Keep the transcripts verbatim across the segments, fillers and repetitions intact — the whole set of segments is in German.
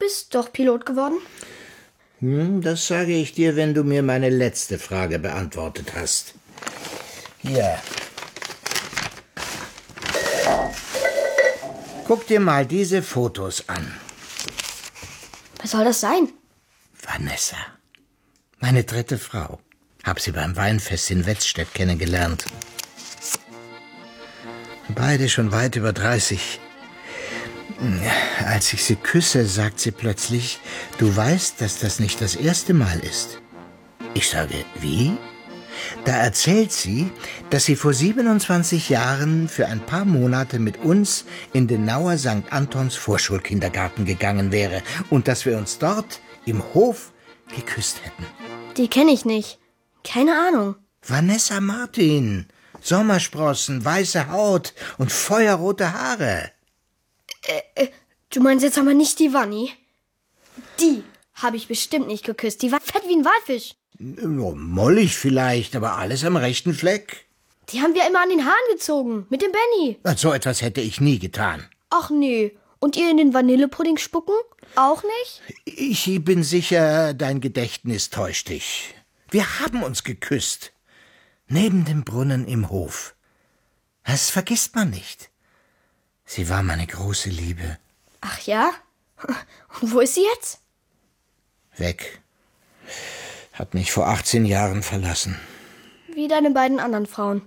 bist doch Pilot geworden? Hm, das sage ich dir, wenn du mir meine letzte Frage beantwortet hast. Hier. Guck dir mal diese Fotos an. Was soll das sein? Vanessa. Meine dritte Frau. Hab sie beim Weinfest in Wetzstedt kennengelernt. Beide schon weit über dreißig. Als ich sie küsse, sagt sie plötzlich, du weißt, dass das nicht das erste Mal ist. Ich sage, wie? Da erzählt sie, dass sie vor siebenundzwanzig Jahren für ein paar Monate mit uns in den Nauer Sankt Antons Vorschulkindergarten gegangen wäre und dass wir uns dort im Hof geküsst hätten. Die kenne ich nicht. Keine Ahnung. Vanessa Martin. Sommersprossen, weiße Haut und feuerrote Haare. Äh, äh, du meinst jetzt aber nicht die Vanni? Die habe ich bestimmt nicht geküsst. Die war fett wie ein Walfisch. Mollig vielleicht, aber alles am rechten Fleck. Die haben wir immer an den Haaren gezogen. Mit dem Benny. So etwas hätte ich nie getan. Ach nee. Und ihr in den Vanillepudding spucken? Auch nicht? Ich bin sicher, dein Gedächtnis täuscht dich. Wir haben uns geküsst. Neben dem Brunnen im Hof. Das vergisst man nicht. Sie war meine große Liebe. Ach ja? Und wo ist sie jetzt? Weg. Hat mich vor achtzehn Jahren verlassen. Wie deine beiden anderen Frauen.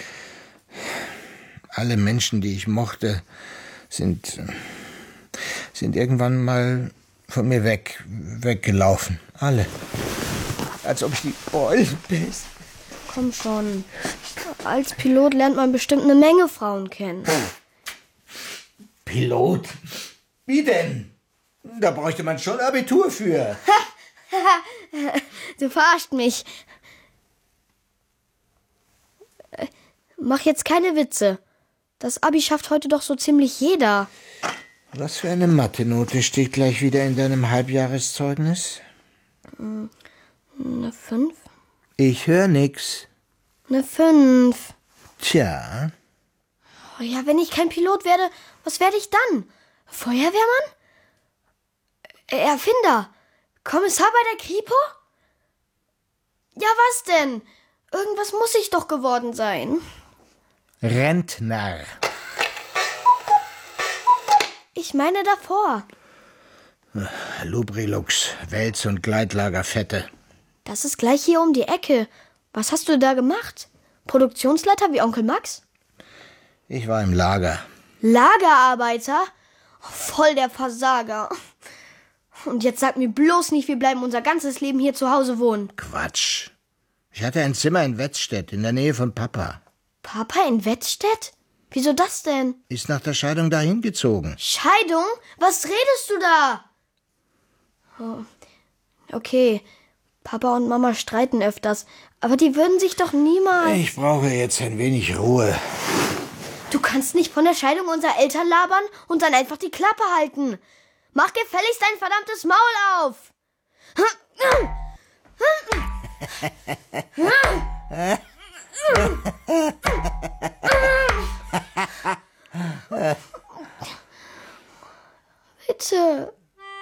Alle Menschen, die ich mochte, sind, sind irgendwann mal von mir weg, weggelaufen. Alle. Als ob ich die Eule bin. Komm schon. Als Pilot lernt man bestimmt eine Menge Frauen kennen. Pilot? Wie denn? Da bräuchte man schon Abitur für. Du verarscht mich. Mach jetzt keine Witze. Das Abi schafft heute doch so ziemlich jeder. Was für eine Mathe-Note steht gleich wieder in deinem Halbjahreszeugnis? Eine fünf? Ich höre nix. Eine fünf. Tja. Oh ja, wenn ich kein Pilot werde, was werde ich dann? Feuerwehrmann? Erfinder? Kommissar bei der Kripo? Ja, was denn? Irgendwas muss ich doch geworden sein. Rentner. Ich meine davor. Lubrilux, Wälz- und Gleitlagerfette. Das ist gleich hier um die Ecke. Was hast du da gemacht? Produktionsleiter wie Onkel Max? Ich war im Lager. Lagerarbeiter? Voll der Versager. Und jetzt sag mir bloß nicht, wir bleiben unser ganzes Leben hier zu Hause wohnen. Quatsch. Ich hatte ein Zimmer in Wetzstedt, in der Nähe von Papa. Papa in Wetzstedt? Wieso das denn? Ist nach der Scheidung dahin gezogen. Scheidung? Was redest du da? Oh. Okay, Papa und Mama streiten öfters, aber die würden sich doch niemals... Ich brauche jetzt ein wenig Ruhe. Du kannst nicht von der Scheidung unserer Eltern labern und dann einfach die Klappe halten. Mach gefälligst dein verdammtes Maul auf! Bitte.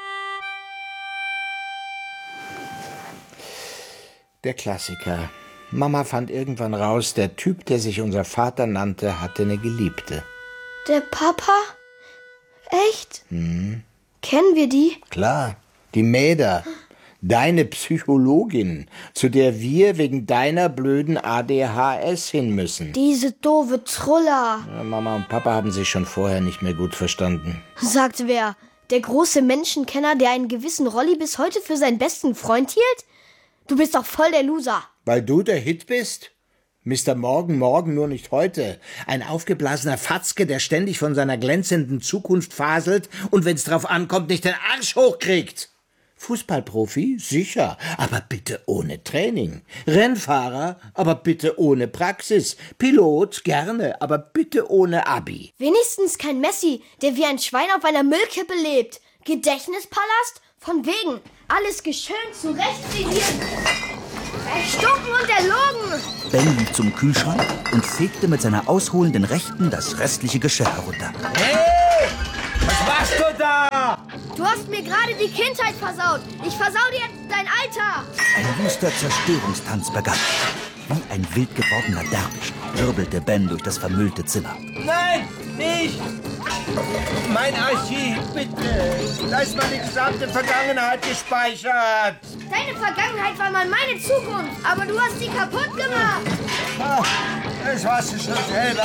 Der Klassiker. Mama fand irgendwann raus, der Typ, der sich unser Vater nannte, hatte eine Geliebte. Der Papa? Echt? Hm. Kennen wir die? Klar, die Mäder. Deine Psychologin, zu der wir wegen deiner blöden A D H S hin müssen. Diese doofe Truller. Ja, Mama und Papa haben sich schon vorher nicht mehr gut verstanden. Sagt wer? Der große Menschenkenner, der einen gewissen Rolli bis heute für seinen besten Freund hielt? Du bist doch voll der Loser. Weil du der Hit bist? Mister Morgen, morgen, nur nicht heute. Ein aufgeblasener Fatzke, der ständig von seiner glänzenden Zukunft faselt und wenn's drauf ankommt, nicht den Arsch hochkriegt. Fußballprofi? Sicher, aber bitte ohne Training. Rennfahrer? Aber bitte ohne Praxis. Pilot? Gerne, aber bitte ohne Abi. Wenigstens kein Messi, der wie ein Schwein auf einer Müllkippe lebt. Gedächtnispalast? Von wegen. Alles geschönt zurecht regiert. Erstunken und erlogen. Ben lief zum Kühlschrank und fegte mit seiner ausholenden Rechten das restliche Geschirr herunter. Hey! Was machst du da? Du hast mir gerade die Kindheit versaut. Ich versau dir dein Alter. Ein wüster Zerstörungstanz begann. Wie ein wild gewordener Derwisch wirbelte Ben durch das vermüllte Zimmer. Nein, nicht! Mein Archiv, bitte! Da ist meine gesamte Vergangenheit gespeichert! Deine Vergangenheit war mal meine Zukunft, aber du hast sie kaputt gemacht. Ach, das warst du schon selber.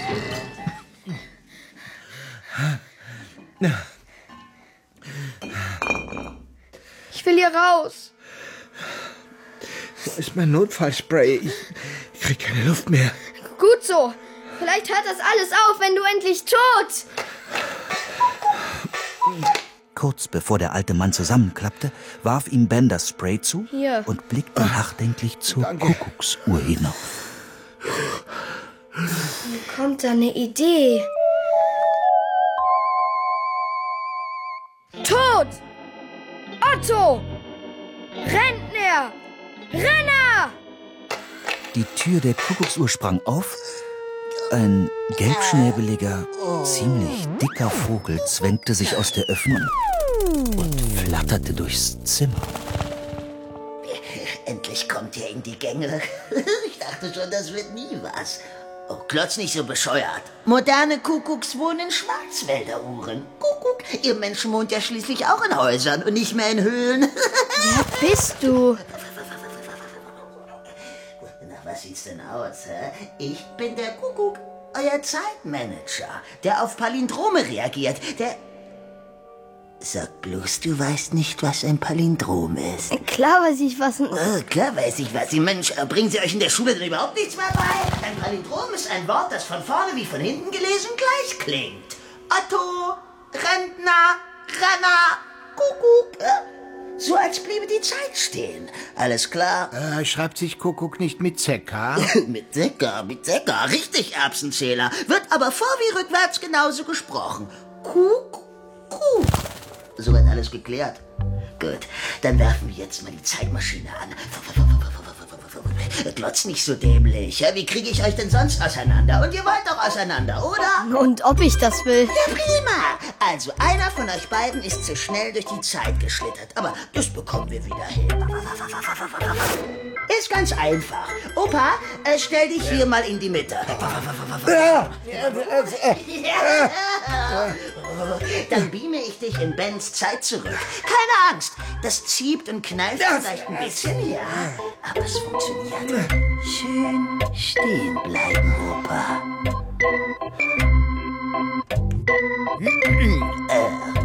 Ich will hier raus. Da ist mein Notfallspray. Ich krieg keine Luft mehr. Gut so. Vielleicht hört das alles auf, wenn du endlich tot. Kurz bevor der alte Mann zusammenklappte, warf ihm Ben das Spray zu Hier. und blickte nachdenklich zur Danke. Kuckucksuhr hinauf. Mir kommt da eine Idee. Tot! Otto! Rentner! Renner! Die Tür der Kuckucksuhr sprang auf. Ein gelbschnäbeliger, ziemlich dicker Vogel zwängte sich aus der Öffnung und flatterte durchs Zimmer. Endlich kommt ihr in die Gänge. Ich dachte schon, das wird nie was. Oh, klotz nicht so bescheuert. Moderne Kuckucks wohnen in Schwarzwälderuhren. Kuckuck, ihr Menschen wohnt ja schließlich auch in Häusern und nicht mehr in Höhlen. Wer bist du? Na, was sieht's denn aus, hä? Ich bin der Kuckuck, euer Zeitmanager, der auf Palindrome reagiert, der... Sag bloß, du weißt nicht, was ein Palindrom ist. Klar weiß ich was. Ein Oh, klar weiß ich was. Sie Mensch, äh, bringen Sie euch in der Schule denn überhaupt nichts mehr bei? Ein Palindrom ist ein Wort, das von vorne wie von hinten gelesen gleich klingt. Otto, Rentner, Renner, Kuckuck. Äh? So als bliebe die Zeit stehen. Alles klar? Äh, schreibt sich Kuckuck nicht mit Z K? Mit Säcker, mit Säcker. Richtig, Erbsenzähler. Wird aber vor wie rückwärts genauso gesprochen. Kuck, Kuck. Soweit alles geklärt? Gut, dann werfen wir jetzt mal die Zeitmaschine an. Glotz nicht so dämlich. Ja? Wie kriege ich euch denn sonst auseinander? Und ihr wollt doch auseinander, oder? Und ob ich das will? Ja, prima. Also, einer von euch beiden ist zu schnell durch die Zeit geschlittert. Aber das bekommen wir wieder hin. Ist ganz einfach. Opa, äh, stell dich hier mal in die Mitte. Dann beame ich dich in Bens Zeit zurück. Keine Angst, das zieht und kneift vielleicht ein bisschen, ja. Aber es funktioniert. Schön stehen bleiben, Opa. äh,